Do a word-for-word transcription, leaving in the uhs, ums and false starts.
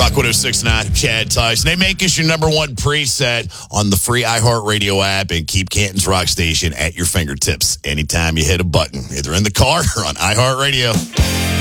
Rock one oh six point nine, Chad Tyson. They make us your number one preset on the free iHeartRadio app and keep Canton's Rock Station at your fingertips anytime you hit a button, either in the car or on iHeartRadio.